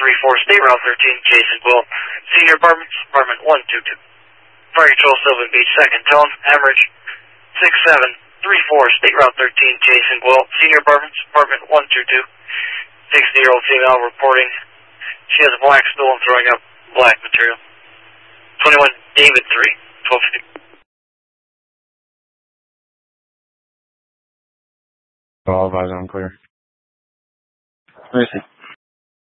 State Route 13, Jason Quill. Senior Apartments, Apartment 122. Fire Control, Sylvan Beach, second tone, average 6734, State Route 13, Jason Quill. Senior Apartments, Apartment 122. 60-year-old female reporting. She has a black stool and throwing up black material. 21 David 3, 1250. All advised, I'm clear. Where is he?